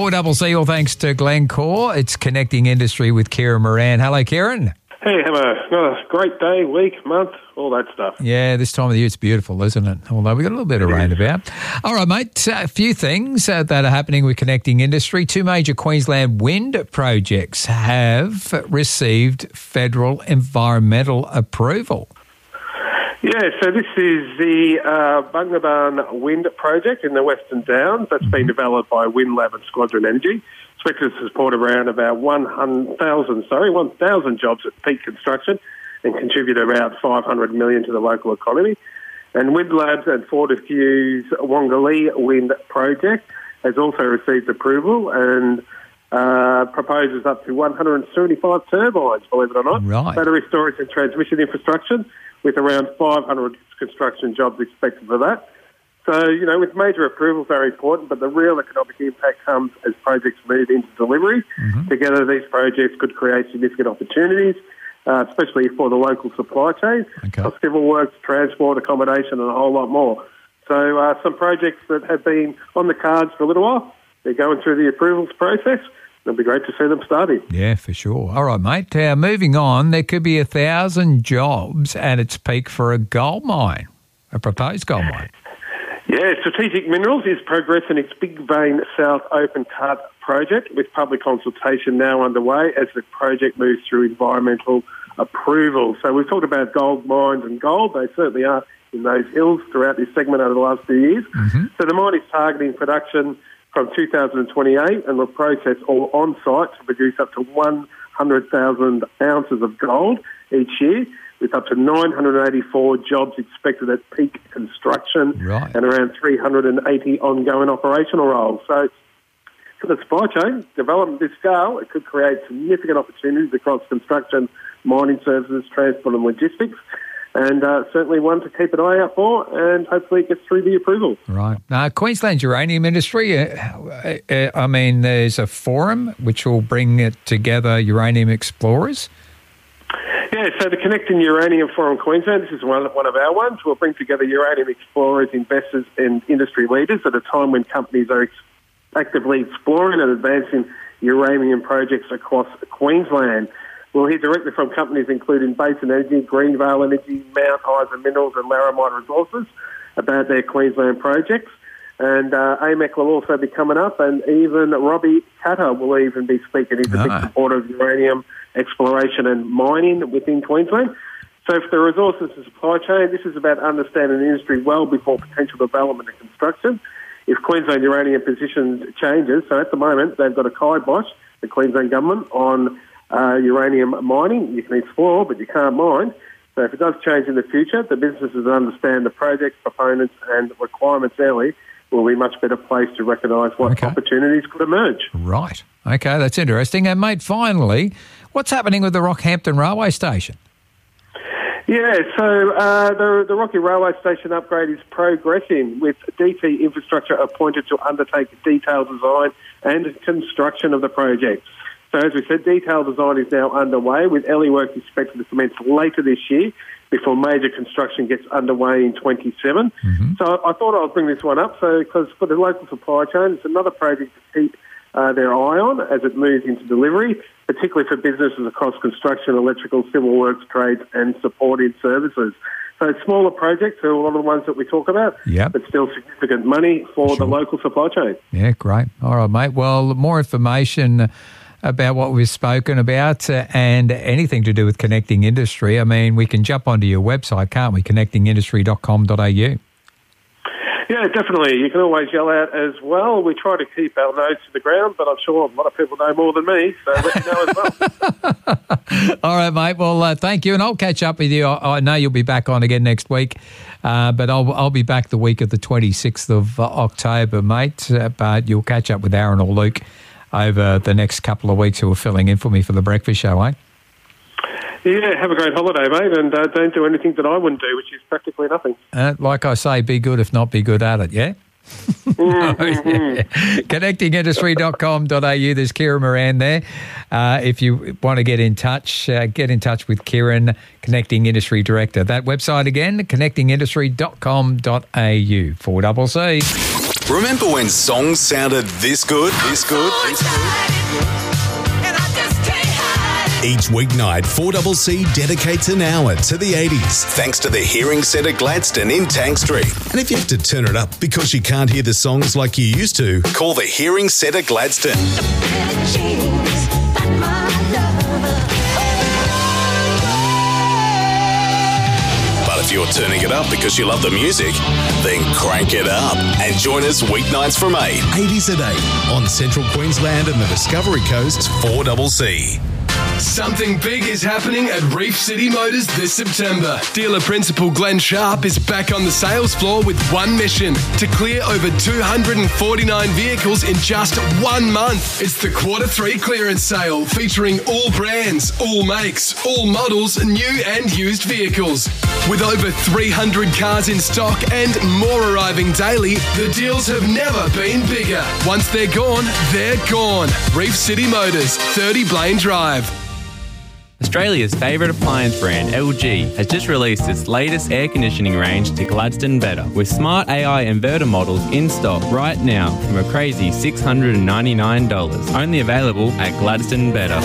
4CC, all thanks to Glencore. It's Connecting Industry with Kieran Moran. Hello, Kieran. Hey, have a great day, week, month, all that stuff. Yeah, this time of the year it's beautiful, isn't it? Although we've got a little bit of rain about. All right, mate, a few things that are happening with Connecting Industry. 2 major Queensland wind projects have received federal environmental approval. Yeah, so this is the Bungaburn Wind Project in the Western Downs that's been developed by WindLab and Squadron Energy. Expected to support around about 1,000 jobs at peak construction and contribute about $500 million to the local economy. And WindLabs and Fortescue's Wangalee Wind Project has also received approval and proposes up to 175 turbines, believe it or not. Right. Battery storage and transmission infrastructure, with around 500 construction jobs expected for that. So, with major approvals very important, but the real economic impact comes as projects move into delivery. Together, these projects could create significant opportunities, especially for the local supply chain, civil works, transport, accommodation, and a whole lot more. So, some projects that have been on the cards for a little while, they're going through the approvals process. It'll be great to see them starting. Yeah, for sure. All right, mate. Moving on, there could be 1,000 jobs at its peak for a gold mine, a proposed gold mine. Yeah, Strategic Minerals is progressing its Big Vein South Open Cut project with public consultation now underway as the project moves through environmental approval. So we've talked about gold mines and gold. They certainly are in those hills throughout this segment over the last few years. So the mine is targeting production from 2028 and will process all on-site to produce up to 100,000 ounces of gold each year, with up to 984 jobs expected at peak construction and around 380 ongoing operational roles. So for the supply chain, development this scale, it could create significant opportunities across construction, mining services, transport and logistics. And certainly one to keep an eye out for, and hopefully it gets through the approval. Right. Now, Queensland's uranium industry, there's a forum which will bring together uranium explorers. Yeah, so the Connecting Uranium Forum Queensland, this is one of our ones, will bring together uranium explorers, investors and industry leaders at a time when companies are actively exploring and advancing uranium projects across Queensland. We'll hear directly from companies including Basin Energy, Greenvale Energy, Mount Isa Minerals and Laramide Resources about their Queensland projects. And AMEC will also be coming up, and even Robbie Katter will even be speaking. He's a big supporter of uranium exploration and mining within Queensland. So for the resources and supply chain, this is about understanding the industry well before potential development and construction. If Queensland uranium position changes, so at the moment they've got a kibosh, the Queensland government, on uranium mining. You can explore, but you can't mine. So if it does change in the future, the businesses that understand the project, proponents and requirements early will be much better placed to recognise what opportunities could emerge. Right. Okay, that's interesting. And, mate, finally, what's happening with the Rockhampton Railway Station? Yeah, so the Rocky Railway Station upgrade is progressing, with DT Infrastructure appointed to undertake detailed design and construction of the project. So as we said, detailed design is now underway, with early work expected to commence later this year before major construction gets underway in 27. So I thought I'd bring this one up, because for the local supply chain, it's another project to keep their eye on as it moves into delivery, particularly for businesses across construction, electrical, civil works, trades and supported services. So smaller projects are a lot of the ones that we talk about, but still significant money for the local supply chain. Yeah, great. All right, mate. Well, more information about what we've spoken about and anything to do with Connecting Industry, I mean, we can jump onto your website, can't we? connectingindustry.com.au. Yeah, definitely. You can always yell out as well. We try to keep our nose to the ground, but I'm sure a lot of people know more than me, so let me know as well. All right, mate. Well, thank you, and I'll catch up with you. I know you'll be back on again next week, but I'll be back the week of the 26th of October, mate, but you'll catch up with Aaron or Luke over the next couple of weeks who are filling in for me for the breakfast show, eh? Yeah, have a great holiday, mate, and don't do anything that I wouldn't do, which is practically nothing. Like I say, be good, if not be good at it, yeah? Connectingindustry.com.au. There's Kieran Moran there. If you want to get in touch with Kieran, Connecting Industry Director. That website again, connectingindustry.com.au. 4CC. Remember when songs sounded this good? Each weeknight, 4CC dedicates an hour to the 80s, thanks to the Hearing Centre Gladstone in Tank Street. And if you have to turn it up because you can't hear the songs like you used to, call the Hearing Centre Gladstone. But if you're turning it up because you love the music, then crank it up and join us weeknights from 8, 80s at 8 on Central Queensland and the Discovery Coast's 4CC. Something big is happening at Reef City Motors this September. Dealer principal Glenn Sharp is back on the sales floor with one mission: to clear over 249 vehicles in just 1 month. It's the Q3 clearance sale featuring all brands, all makes, all models, new and used vehicles. With over 300 cars in stock and more arriving daily, the deals have never been bigger. Once they're gone, they're gone. Reef City Motors, 30 Blaine Drive. Australia's favourite appliance brand, LG, has just released its latest air conditioning range to Gladstone Better, with smart AI inverter models in stock right now from a crazy $699. Only available at Gladstone Better.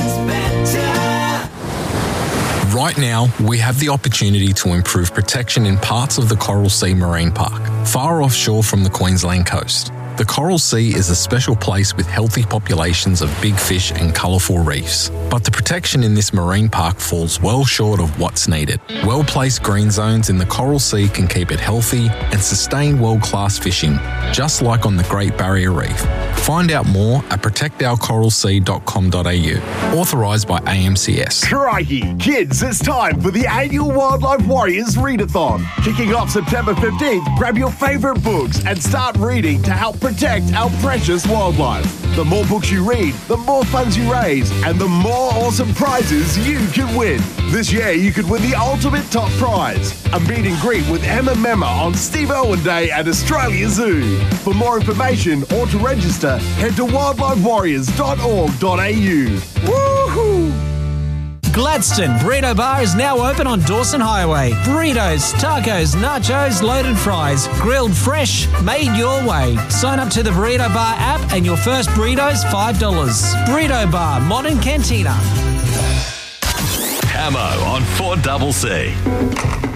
Right now, we have the opportunity to improve protection in parts of the Coral Sea Marine Park, far offshore from the Queensland coast. The Coral Sea is a special place with healthy populations of big fish and colourful reefs. But the protection in this marine park falls well short of what's needed. Well-placed green zones in the Coral Sea can keep it healthy and sustain world-class fishing, just like on the Great Barrier Reef. Find out more at protectourcoralsea.com.au. Authorised by AMCS. Crikey! Kids, it's time for the annual Wildlife Warriors Readathon. Kicking off September 15th, grab your favourite books and start reading to help protect our precious wildlife. The more books you read, the more funds you raise, and the more awesome prizes you can win. This year, you could win the ultimate top prize, a meet and greet with Emma Memma on Steve Irwin Day at Australia Zoo. For more information or to register, head to wildlifewarriors.org.au. Woohoo! Gladstone Burrito Bar is now open on Dawson Highway. Burritos, tacos, nachos, loaded fries, grilled fresh, made your way. Sign up to the Burrito Bar app and your first burrito's $5. Burrito Bar, Modern Cantina. Camo on 4CC.